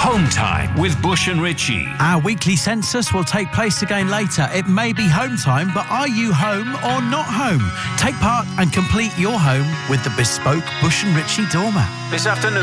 Home Time with Bush and Richie. Our weekly census will take place again later. It may be home time, but are you home or not home? Take part and complete your home with the bespoke Bush and Richie doormat. This afternoon.